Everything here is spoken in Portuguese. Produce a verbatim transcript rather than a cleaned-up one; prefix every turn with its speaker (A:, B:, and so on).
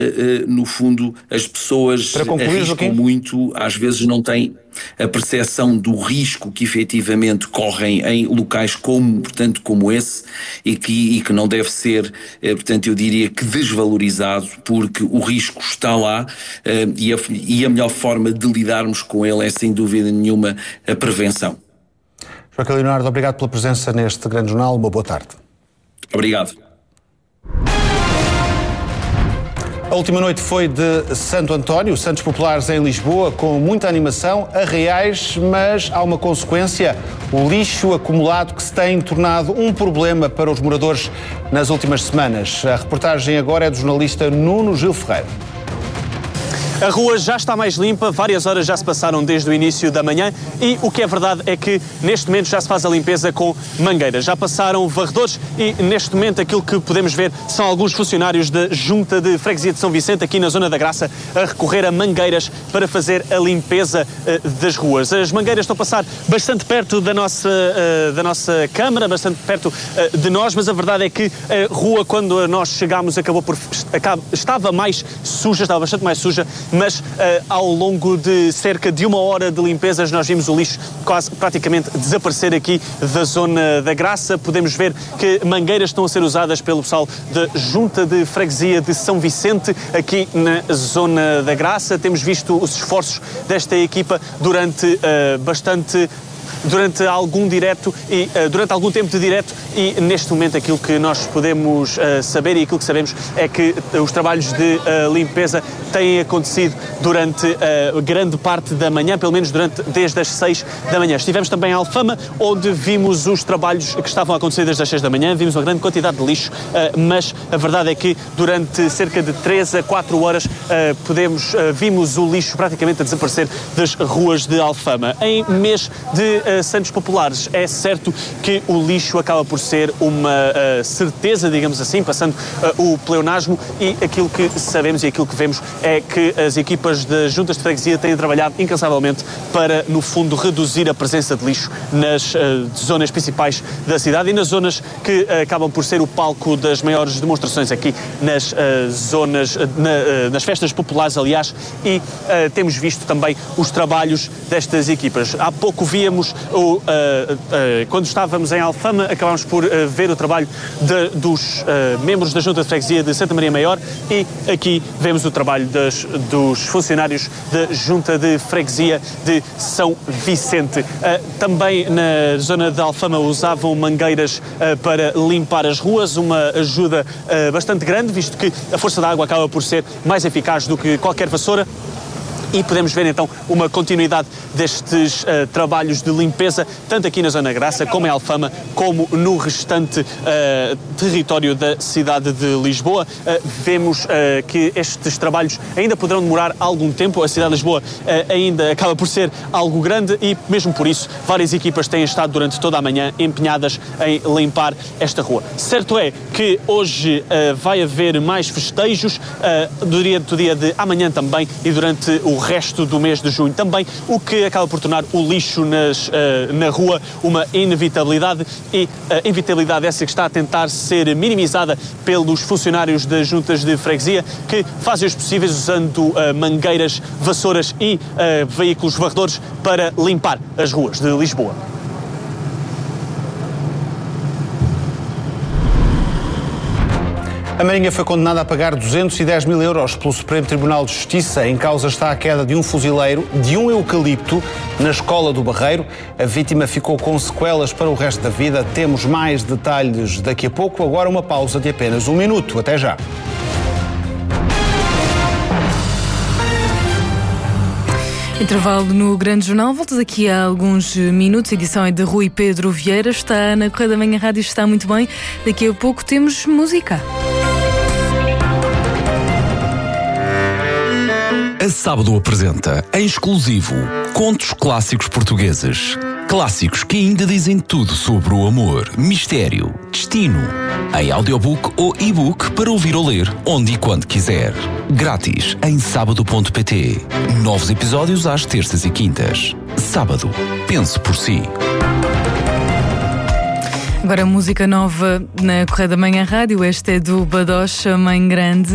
A: no fundo, as pessoas arriscam muito, às vezes não têm a percepção do risco que efetivamente correm em locais como, portanto, como esse, e que, e que não deve ser, portanto, eu diria que desvalorizado, porque o risco está lá, e a, e a melhor forma de lidarmos com ele é, sem dúvida nenhuma, a prevenção.
B: Joaquim Leonardo, obrigado pela presença neste grande jornal. Uma boa tarde.
A: Obrigado.
B: A última noite foi de Santo António, Santos Populares em Lisboa, com muita animação, arraiais, mas há uma consequência: o lixo acumulado que se tem tornado um problema para os moradores nas últimas semanas. A reportagem agora é do jornalista Nuno Gil Ferreira.
C: A rua já está mais limpa, várias horas já se passaram desde o início da manhã e o que é verdade é que neste momento já se faz a limpeza com mangueiras. Já passaram varredores e neste momento aquilo que podemos ver são alguns funcionários da Junta de Freguesia de São Vicente, aqui na Zona da Graça, a recorrer a mangueiras para fazer a limpeza uh, das ruas. As mangueiras estão a passar bastante perto da nossa, uh, da nossa Câmara, bastante perto uh, de nós, mas a verdade é que a rua, quando nós chegámos, acabou por, acaba, estava mais suja, estava bastante mais suja, mas uh, ao longo de cerca de uma hora de limpezas nós vimos o lixo quase praticamente desaparecer aqui da Zona da Graça. Podemos ver que mangueiras estão a ser usadas pelo pessoal da Junta de Freguesia de São Vicente aqui na Zona da Graça. Temos visto os esforços desta equipa durante uh, bastante... durante algum direto e uh, durante algum tempo de direto e neste momento aquilo que nós podemos uh, saber e aquilo que sabemos é que os trabalhos de uh, limpeza têm acontecido durante uh, grande parte da manhã, pelo menos durante, desde as seis da manhã. Estivemos também em Alfama, onde vimos os trabalhos que estavam a acontecer desde as seis da manhã, vimos uma grande quantidade de lixo, uh, mas a verdade é que durante cerca de três a quatro horas uh, podemos, uh, vimos o lixo praticamente a desaparecer das ruas de Alfama. Em mês de Uh, Santos Populares, é certo que o lixo acaba por ser uma uh, certeza, digamos assim, passando uh, o pleonasmo, e aquilo que sabemos e aquilo que vemos é que as equipas das juntas de freguesia têm trabalhado incansavelmente para, no fundo, reduzir a presença de lixo nas uh, zonas principais da cidade e nas zonas que uh, acabam por ser o palco das maiores demonstrações aqui nas uh, zonas, uh, na, uh, nas festas populares, aliás, e uh, temos visto também os trabalhos destas equipas. Há pouco víamos O, uh, uh, quando estávamos em Alfama, acabámos por uh, ver o trabalho de, dos uh, membros da Junta de Freguesia de Santa Maria Maior e aqui vemos o trabalho das, dos funcionários da Junta de Freguesia de São Vicente. Uh, também na zona de Alfama usavam mangueiras uh, para limpar as ruas, uma ajuda uh, bastante grande, visto que a força da água acaba por ser mais eficaz do que qualquer vassoura. E podemos ver então uma continuidade destes uh, trabalhos de limpeza, tanto aqui na Zona da Graça, como em Alfama, como no restante uh, território da cidade de Lisboa. Uh, vemos uh, que estes trabalhos ainda poderão demorar algum tempo. A cidade de Lisboa uh, ainda acaba por ser algo grande e, mesmo por isso, várias equipas têm estado durante toda a manhã empenhadas em limpar esta rua. Certo é que hoje uh, vai haver mais festejos, uh, do dia, do dia de amanhã também e durante o resto do mês de junho também, o que acaba por tornar o lixo nas, uh, na rua uma inevitabilidade e a uh, inevitabilidade essa que está a tentar ser minimizada pelos funcionários das juntas de freguesia que fazem os possíveis usando uh, mangueiras, vassouras e uh, veículos varredores para limpar as ruas de Lisboa.
B: A Marinha foi condenada a pagar duzentos e dez mil euros pelo Supremo Tribunal de Justiça. Em causa está a queda de um fuzileiro de um eucalipto na escola do Barreiro. A vítima ficou com sequelas para o resto da vida. Temos mais detalhes daqui a pouco. Agora uma pausa de apenas um minuto. Até já.
D: Intervalo no Grande Jornal. Volto daqui a alguns minutos. A edição é de Rui Pedro Vieira. Está na Correia da Manhã Rádio. Está muito bem. Daqui a pouco temos música.
E: A Sábado apresenta, em exclusivo, contos clássicos portugueses. Clássicos que ainda dizem tudo sobre o amor, mistério, destino. Em audiobook ou e-book para ouvir ou ler, onde e quando quiser. Grátis em sábado ponto pt. Novos episódios às terças e quintas. Sábado. Pense por si.
D: Agora música nova na Correia da Manhã Rádio. Esta é do Badocha, Mãe Grande.